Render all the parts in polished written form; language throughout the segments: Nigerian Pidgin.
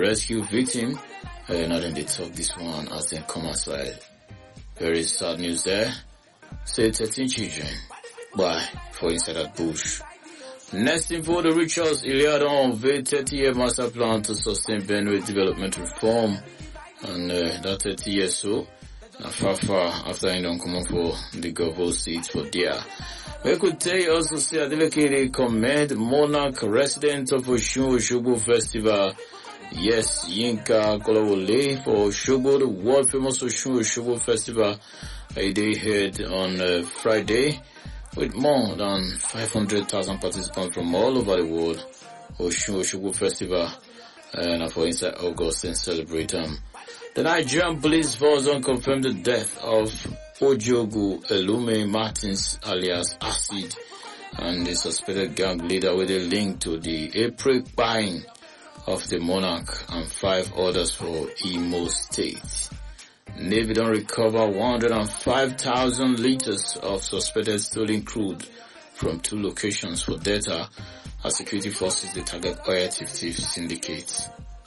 rescue victim. Now then they talk this one as they come outside. Very sad news there. Say 13 children by for inside that bush. Next info, the rituals Iliadon unveiled 30-year master plan to sustain Benue development reform. And that 30 years so, now far after I don't come up for the governor seat for there. We could tell you also say Adeleke commend monarch resident of Osun-Osogbo Festival. Yes, Yinka Kolawole for Osogbo, the world famous Osun-Osogbo Festival. They held on Friday with more than 500,000 participants from all over the world. Osun-Osogbo Festival and for inside August and celebrate The Nigerian police force confirmed the death of Ojogu Elume Martins alias Acid and the suspected gang leader with a link to the April buying of the monarch and 5 others for Imo State. Navy don't recover 105,000 liters of suspected stolen crude from 2 locations for data as security forces they target oil thief syndicates.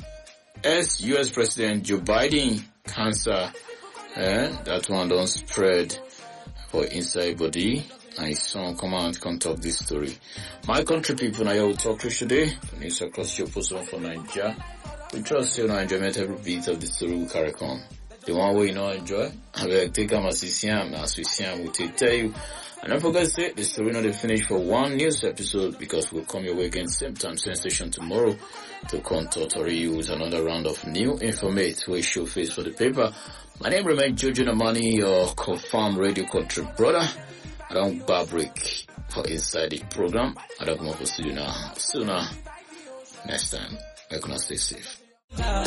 US President Joe Biden cancer, that one don't spread for inside body. And his son come out and come talk this story. My country people, now you will talk to today. For news across your post for Nigeria. We trust you now enjoyment every bit of the story we carry on. The one way you know enjoy, I will take them as we see them, we'll tell you. And don't forget to say, the story not finished for one news episode because we'll come your way again same time, same station tomorrow to come to use another round of new information we show face for the paper. My name remains Jojo Namani, your confirmed radio country brother. I don't bar break for inside the program. I don't come up for you now. Sooner, next time, we're gonna stay safe.